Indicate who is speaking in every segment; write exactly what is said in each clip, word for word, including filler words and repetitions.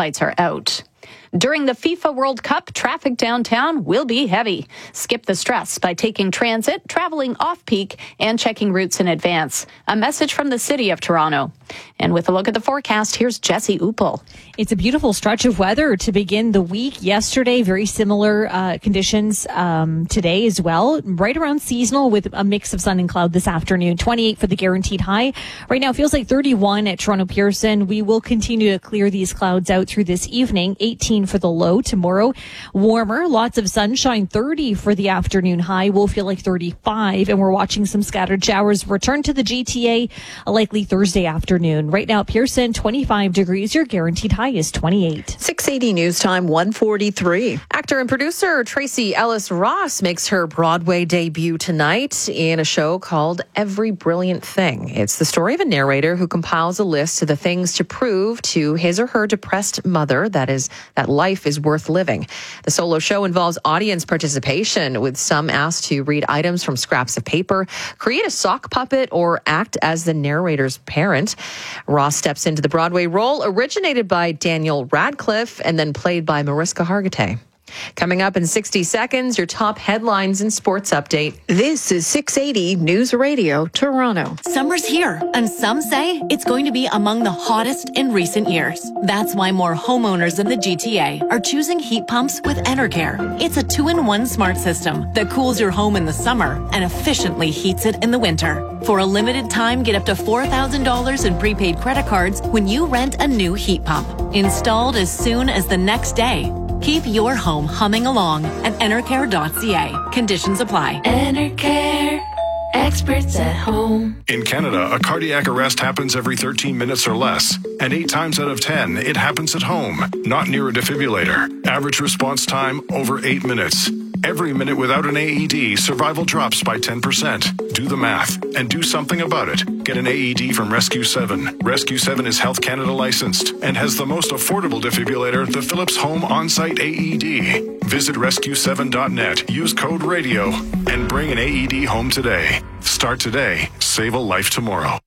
Speaker 1: flights are out. During the FIFA World Cup, traffic downtown will be heavy. Skip the stress by taking transit, traveling off-peak, and checking routes in advance. A message from the City of Toronto. And with a look at the forecast, here's Jesse Uppel.
Speaker 2: It's a beautiful stretch of weather to begin the week. Yesterday, very similar uh, conditions um, today as well. Right around seasonal with a mix of sun and cloud this afternoon. twenty-eight for the guaranteed high. Right now, it feels like thirty-one at Toronto Pearson. We will continue to clear these clouds out through this evening. eighteen for the low tomorrow. Warmer, lots of sunshine. thirty for the afternoon high. We'll feel like thirty-five, and we're watching some scattered showers return to the G T A a likely Thursday afternoon. Right now, Pearson, twenty-five degrees. Your guaranteed high is twenty-eight.
Speaker 3: six eighty News Time, one forty-three.
Speaker 4: Actor and producer Tracy Ellis Ross makes her Broadway debut tonight in a show called Every Brilliant Thing. It's the story of a narrator who compiles a list of the things to prove to his or her depressed mother that is that life is worth living. The solo show involves audience participation, with some asked to read items from scraps of paper, create a sock puppet, or act as the narrator's parent. Ross steps into the Broadway role, originated by Daniel Radcliffe and then played by Mariska Hargitay. Coming up in sixty seconds, your top headlines and sports update.
Speaker 3: This is six eighty News Radio, Toronto.
Speaker 5: Summer's here, and some say it's going to be among the hottest in recent years. That's why more homeowners in the G T A are choosing heat pumps with Enercare. It's a two-in-one smart system that cools your home in the summer and efficiently heats it in the winter. For a limited time, get up to four thousand dollars in prepaid credit cards when you rent a new heat pump. Installed as soon as the next day. Keep your home humming along at enercare dot c a. Conditions apply.
Speaker 6: Enercare. Experts at home.
Speaker 7: In Canada, a cardiac arrest happens every thirteen minutes or less. And eight times out of ten, it happens at home, not near a defibrillator. Average response time, over eight minutes. Every minute without an A E D, survival drops by ten percent. Do the math and do something about it. Get an A E D from Rescue seven. Rescue seven is Health Canada licensed and has the most affordable defibrillator, the Philips Home On-Site A E D. Visit rescue seven dot net, use code RADIO, and bring an A E D home today. Start today. Save a life tomorrow.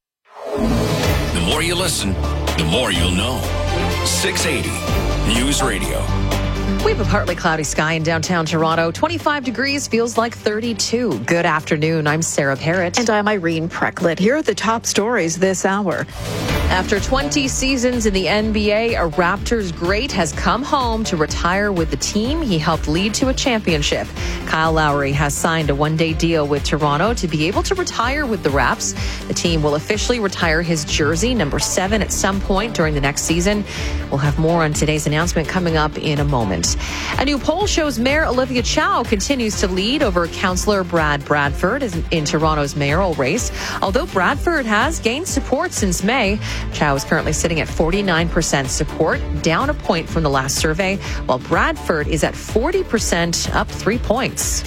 Speaker 8: The more you listen, the more you'll know. six eighty News Radio.
Speaker 4: We have a partly cloudy sky in downtown Toronto. twenty-five degrees feels like thirty-two. Good afternoon. I'm Sarah Parrott.
Speaker 3: And I'm Irene Precklett. Here are the top stories this hour.
Speaker 4: After twenty seasons in the N B A, a Raptors great has come home to retire with the team he helped lead to a championship. Kyle Lowry has signed a one-day deal with Toronto to be able to retire with the Raps. The team will officially retire his jersey, number seven, at some point during the next season. We'll have more on today's announcement coming up in a moment. A new poll shows Mayor Olivia Chow continues to lead over Councillor Brad Bradford in Toronto's mayoral race. Although Bradford has gained support since May, Chow is currently sitting at forty-nine percent support, down a point from the last survey, while Bradford is at forty percent, up three points.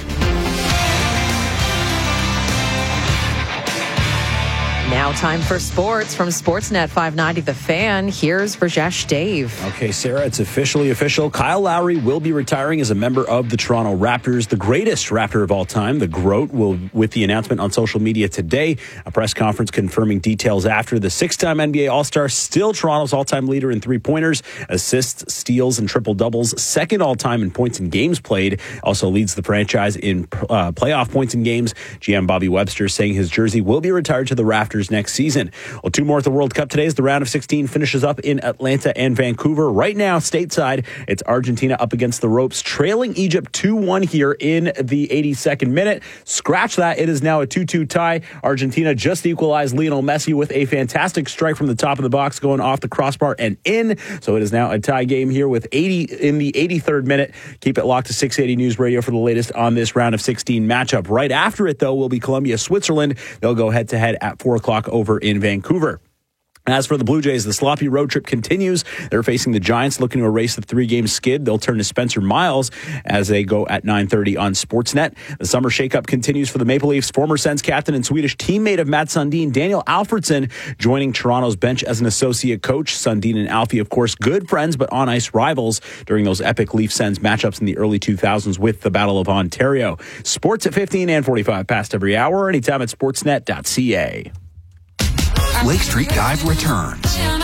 Speaker 4: Now time for sports from Sportsnet five ninety The Fan. Here's Rajesh Dave.
Speaker 9: Okay, Sarah, it's officially official. Kyle Lowry will be retiring as a member of the Toronto Raptors, the greatest Raptor of all time. The GROAT will, with the announcement on social media today, a press conference confirming details after the six-time N B A All-Star, still Toronto's all-time leader in three-pointers, assists, steals, and triple-doubles, second all-time in points in games played, also leads the franchise in uh, playoff points in games. G M Bobby Webster saying his jersey will be retired to the Raptors next season. Well, two more at the World Cup today as the round of sixteen finishes up in Atlanta and Vancouver. Right now, stateside, it's Argentina up against the ropes, trailing Egypt two one here in the eighty-second minute. Scratch that. It is now a two two tie. Argentina just equalized. Lionel Messi with a fantastic strike from the top of the box going off the crossbar and in. So it is now a tie game here with eighty in the eighty-third minute. Keep it locked to six eighty News Radio for the latest on this round of sixteen matchup. Right after it, though, will be Colombia, Switzerland. They'll go head-to-head at four o'clock over in Vancouver. As for the Blue Jays, the sloppy road trip continues. They're facing the Giants, looking to erase the three-game skid. They'll turn to Spencer Miles as they go at nine thirty on Sportsnet. The summer shakeup continues for the Maple Leafs. Former Sens captain and Swedish teammate of Matt Sundin, Daniel Alfredsson, joining Toronto's bench as an associate coach. Sundin and Alfie, of course, good friends, but on-ice rivals during those epic Leafs-Sens matchups in the early two thousands with the Battle of Ontario. Sports at fifteen and forty-five past every hour, anytime at sportsnet dot c a.
Speaker 8: Lake Street Dive returns.